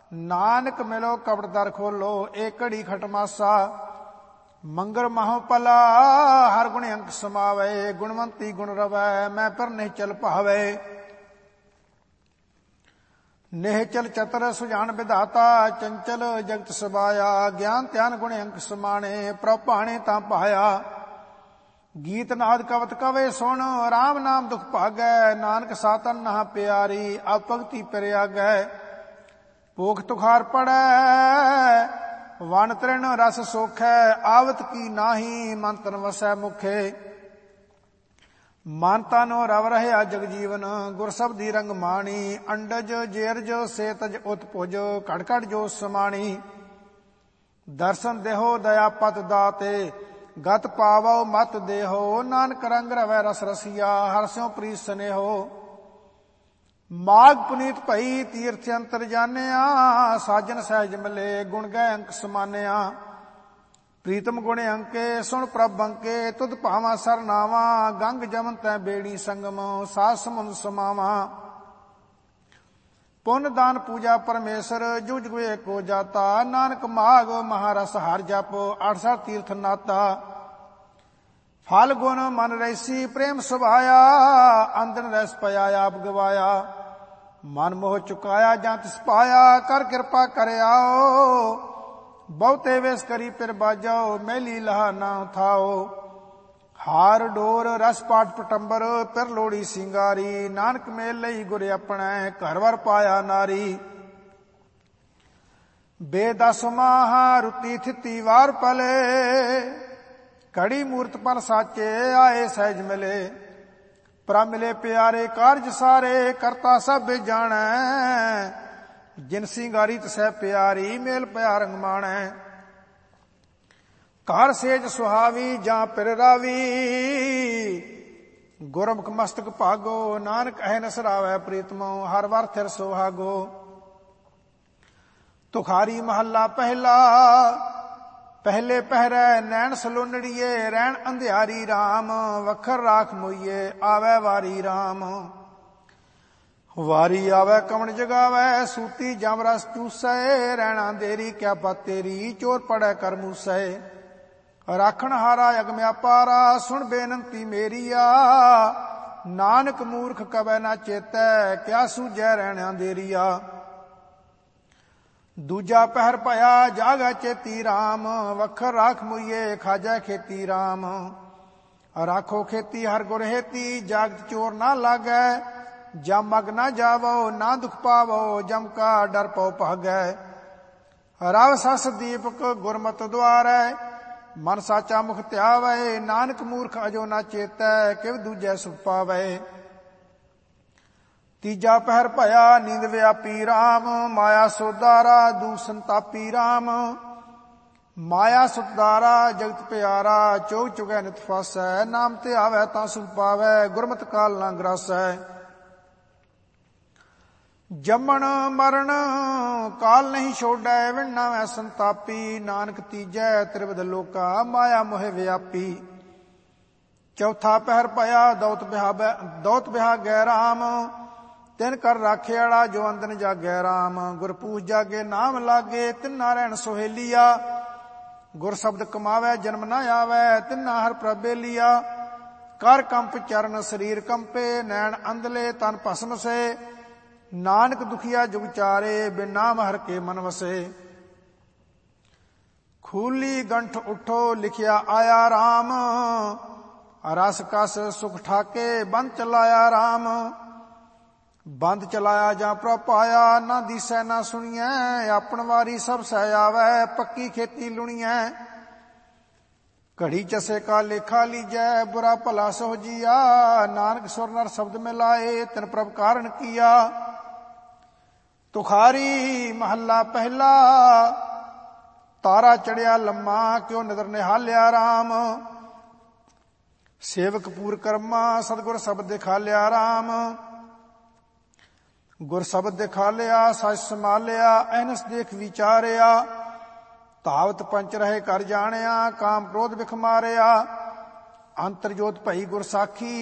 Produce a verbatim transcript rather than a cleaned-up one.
ਨਾਨਕ ਮਿਲੋ ਕਪਟ ਦਰ ਖੋਲੋ, ਏ ਘੜੀ ਖਟਮਾਸਾ। ਮੰਗਲ ਮਹੁ ਭਲਾ ਹਰ ਗੁਣ ਅੰਕ ਸਮਾਵੇ, ਗੁਣਵੰਤੀ ਗੁਣ ਰਵੈ ਮੈਂ ਪਰ ਨਿਹਚਲ ਭਾਵੇ। ਨਿਹਚਲ ਚਤਰ ਸੁਜਾਨ ਵਿਧਾਤਾ, ਚੰਚਲ ਜਗਤ ਸਬਾਇਆ। ਗਿਆਨ ਧਿਆਨ ਗੁਣ ਅੰਕ ਸਮਾਣੇ, ਪ੍ਰਭ ਭਾਣੇ ਤਾਂ ਪਾਇਆ। ਗੀਤ ਨਾਦ ਕਵਤ ਕਵੇ ਸੁਣ, ਰਾਮ ਨਾਮ ਦੁਖ ਭਾਗੈ। ਨਾਨਕ ਸਾਤਨ ਨਹਾ ਪਿਆਰੀ, ਆਪ ਭਗਤੀ ਪਿਰਿਆਗੈ। ਭੂਖ ਤੁਖਾਰ ਪੜੈ ਵਣ ਤ੍ਰਿਣ ਰਸ ਸੋਖੈ, ਆਵਤ ਕੀ ਨਾਹੀ ਮਨ ਤਨ ਵਸੈ ਮੁਖੇ। ਮਨ ਤਨ ਰਵ ਰਹਿਆ ਜਗ ਜੀਵਨ, ਗੁਰ ਸਬਦੀ ਰੰਗ ਮਾਣੀ। ਅੰਡਜ ਜੇਰਜ ਸੇ ਤਜ ਉਤ ਪੁਜ, ਘੜ ਘੜ ਜੋ ਸਮਾਣੀ। ਦਰਸ਼ਨ ਦੇਹੋ ਦਇਆ ਪਤ ਦਾਤੇ, ਗਤ ਪਾਵੋ ਮਤ ਦੇਹੋ। ਨਾਨਕ ਰੰਗ ਰਵੈ ਰਸ ਰਸੀਆ, ਹਰਿ ਸਿਉ ਪ੍ਰੀਤ ਸਨੇਹੋ। ਮਾਗ ਪੁਨੀਤ ਭਈ ਤੀਰਥ ਅੰਤਰ ਜਾਣਿਆ, ਸਾਜਨ ਸਹਿਜ ਮਿਲੇ ਗੁਣ ਗਏ ਅੰਕ ਸਮਾਨਿਆ। ਪ੍ਰੀਤਮ ਗੁਣ ਅੰਕੇ ਸੁਣ ਪ੍ਰਭ ਅੰਕੇ, ਤੁਧ ਭਾਵਾਂ ਸਰਨਾਵਾ। ਗੰਗ ਜਮਨ ਤੈ ਬੇੜੀ ਸੰਗਮ, ਸਾਧ ਸਮੁੰਦ ਸਮਾਵਾ। ਪੁੰਨ ਦਾਨ ਪੂਜਾ ਪਰਮੇਸ਼ਰ, ਜੁਗ ਜੁਗ ਏਕੋ ਜਾਤਾ। ਨਾਨਕ ਮਾਗ ਮਹਾਰਸ ਹਰਿ ਜਪ, ਅਠ ਸਠ ਤੀਰਥ ਨਾਤਾ। ਫਲ ਗੁਣ ਮਨ ਰੈਸੀ ਪ੍ਰੇਮ ਸੁਭਾਇਆ, ਅੰਦਨ ਰਸ ਪਿਆ ਆਪ ਗਵਾਇਆ। ਮਨ ਮੋਹ ਚੁਕਾਇਆ ਜਾਂ ਤਿਸ ਪਾਇਆ, ਕਰ ਕਿਰਪਾ ਕਰਿਆਓ। ਬਹੁਤੇ ਵੇਸ ਕਰੀ ਪਿਰ ਬਾਜਾਓ, ਮੈਲੀ ਲਹਾ ਨਾ ਥਾਓ। ਹਾਰ ਡੋਰ ਰਸ ਪਾਟ ਪਟੰਬਰ, ਪਿਰ ਲੋੜੀ ਸਿੰਗਾਰੀ। ਨਾਨਕ ਮੇਲ ਲਈ ਗੁਰ ਆਪਣੈ, ਘਰ ਵਰ ਪਾਇਆ ਨਾਰੀ। ਬੇਦਸ ਮਾਹ ਰੁਤੀ ਥਿਤੀ ਵਾਰ ਪਲੇ, ਘੜੀ ਮੂਰਤ ਪਰ ਸਾਚੇ ਆਏ ਸਹਿਜ ਮਿਲੇ। ਪ੍ਰਭ ਮਿਲੇ ਪਿਆਰੇ ਕਾਰਜ ਸਾਰੇ, ਕਰਤਾ ਸਭ ਜਾਣੈ। ਜਿਨ ਸਿੰਗਾਰੀ ਤਸੈ ਪਿਆਰੀ, ਮੇਲ ਪਿਆ ਰੰਗ ਮਾਣੈ। ਘਰ ਸੇਜ ਸੁਹਾਵੀ ਜਾਂ ਪਿਰ ਰਾਵੀ, ਗੁਰਮੁਖ ਮਸਤਕ ਭਾਗੋ। ਨਾਨਕ ਅਹਿ ਨਸਰਾਵੈ ਪ੍ਰੀਤਮੋ, ਹਰ ਵਰ ਥਿਰ ਸੁਹਾਗੋ। ਤੁਖਾਰੀ ਮਹੱਲਾ ਪਹਿਲਾ, ਪਹਿਲੇ ਪਹਿਰੈ ਨੈਣ ਸਲੋਨੜੀਏ। ਰਹਿਣ ਅੰਧਿਆਰੀ ਰਾਮ, ਵਖਰ ਰਾਖ ਮੋਈਏ ਆਵੈ ਵਾਰੀ ਰਾਮ। ਵਾਰੀ ਆਵੈ ਕਵਣ ਜਗਾਵੈ, ਸੂਤੀ ਜਮ ਰਸ ਚੂਸੈ। ਰਹਿਣਾ ਦੇਰੀ ਕਿਆ ਪਤ ਤੇਰੀ, ਚੋਰ ਪੜੈ ਕਰ ਮੂਸੈ। ਰਾਖਣ ਹਾਰਾ ਅਗਮ ਅਪਾਰਾ, ਸੁਣ ਬੇਨੰਤੀ ਮੇਰੀਆ। ਨਾਨਕ ਮੂਰਖ ਕਵੈ ਨਾ ਚੇਤੈ, ਕਿਆ ਸੂਝੈ ਰਹਿਣਾ ਦੇਰੀਆ। ਦੂਜਾ ਪਹਿਰ ਭਇਆ ਜਾਗੈ ਚੇਤੀ ਰਾਮ, ਵਖਰ ਰਾਖ ਮੁਈਏ ਖਾਜੈ ਖੇਤੀ ਰਾਮ। ਰਾਖੋ ਖੇਤੀ ਹਰ ਗੁਰ ਹੇਤੀ, ਜਾਗਤ ਚੋਰ ਨਾ ਲਾਗੈ। ਜਮ ਮਗ ਨਾ ਜਾਵੋ, ਨਾ ਦੁਖ ਪਾਵੋ, ਜਮ ਕਾ ਡਰ ਪਉ ਭਾਗੈ। ਰਵ ਸਸ ਦੀਪਕ ਗੁਰਮਤਿ ਦੁਆਰੈ, ਮਨ ਸਾਚਾ ਮੁਖ ਧਿਆਵੈ। ਨਾਨਕ ਮੂਰਖ ਅਜੋ ਨਾ ਚੇਤੈ, ਕਿਵ ਦੂਜੈ ਸੁਖ ਪਾਵੈ। ਤੀਜਾ ਪਹਿਰ ਭਇਆ ਨੀਂਦ ਵਿਆਪੀ ਰਾਮ, ਮਾਇਆ ਸੋਦਾਰਾ ਦੂਖ ਸੰਤਾਪੀ ਰਾਮ। ਮਾਇਆ ਸੁਤਾਰਾ ਜਗਤ ਪਿਆਰਾ, ਚੋਗ ਚੁਗੈ ਨਿਤ ਫਾਸੈ। ਨਾਮ ਤੇ ਆਵੈ ਤਾਂ ਸੁਖ ਪਾਵੈ, ਗੁਰਮਤਿ ਕਾਲ ਨਾ ਗ੍ਰਾਸੈ। ਜੰਮਣ ਮਰਨ ਕਾਲ ਨਹੀਂ ਛੋਡੈ, ਵਿਣਨਾ ਵੈ ਸੰਤਾਪੀ। ਨਾਨਕ ਤੀਜੈ ਤ੍ਰਿਵਧ ਲੋਕਾ, ਮਾਇਆ ਮੋਹਿ ਵਿਆਪੀ। ਚੌਥਾ ਪਹਿਰ ਭਇਆ ਦੌਤ ਬਿਹਾਵੈ ਦੌਤ ਬਿਹਾਗੈ ਰਾਮ, ਤਿਨ ਕਰ ਰਾਖਿਆਲਾ ਜੋ ਅੰਦਨ ਜਾਗੈ ਰਾਮ। ਗੁਰ ਪੂਜ ਜਾਗੇ ਨਾਮ ਲਾਗੇ, ਤਿੰਨਾ ਰਹਿਣ ਸੁਹੇਲੀਆ। ਗੁਰ ਸ਼ਬਦ ਕਮਾਵੈ ਜਨਮ ਨਾ ਆਵੈ, ਤਿੰਨਾ ਹਰ ਪ੍ਰਭ ਬੇਲੀਆ। ਕਰ ਕੰਪ ਚਰਨ ਸਰੀਰ ਕੰਪੇ, ਨੈਣ ਅੰਧਲੇ ਤਨ ਭਸਮ ਸੇ। ਨਾਨਕ ਦੁਖੀਆ ਜੁਗ ਚਾਰੇ, ਬਿਨ ਨਾਮ ਹਰ ਕੇ ਮਨ ਵਸੇ। ਖੂਲੀ ਗੰਠ ਉਠੋ ਲਿਖਿਆ ਆਇਆ ਰਾਮ, ਰਸ ਕਸ ਸੁਖ ਠਾਕੇ ਬੰਦ ਚਲਾਇਆ ਰਾਮ। ਬੰਦ ਚਲਾਇਆ ਜਾਂ ਪ੍ਰਭ ਪਾਇਆ, ਨਾ ਦੀਸੈ ਨਾ ਸੁਣੀਐ। ਆਪਣ ਵਾਰੀ ਸਭ ਸਹਿ ਆਵੈ, ਪੱਕੀ ਖੇਤੀ ਲੁਣੀਐ। ਘੜੀ ਚਸੇ ਕਾ ਲੇਖਾ ਲੀਜੈ, ਬੁਰਾ ਭਲਾ ਸੋ ਜੀਆ। ਨਾਨਕ ਸੁਰ ਨਰ ਸ਼ਬਦ ਮਿਲਾਏ, ਤਿਨ ਪ੍ਰਭ ਕਾਰਨ ਕੀਆ। ਤੁਖਾਰੀ ਮਹੱਲਾ ਪਹਿਲਾ, ਤਾਰਾ ਚੜਿਆ ਲੰਮਾ, ਕਿਉ ਨਦਰ ਨਿਹਾਲਿਆ ਰਾਮ। ਸੇਵਕ ਪੂਰ ਕਰਮਾ, ਸਤਿਗੁਰ ਸ਼ਬਦ ਦਿਖਾਲਿਆ ਰਾਮ। ਗੁਰ ਸ਼ਬਦ ਦਿਖਾਲਿਆ, ਸਚ ਸੰਭਾਲਿਆ, ਅਹਨਸ ਦੇਖ ਵਿਚਾਰਿਆ। ਧਾਵਤ ਪੰਚ ਰਹੇ ਕਰ ਜਾਣਿਆ, ਕਾਮ ਕ੍ਰੋਧ ਵਿਖ ਮਾਰਿਆ। ਅੰਤਰ ਜੋਤ ਭਈ ਗੁਰ ਸਾਖੀ,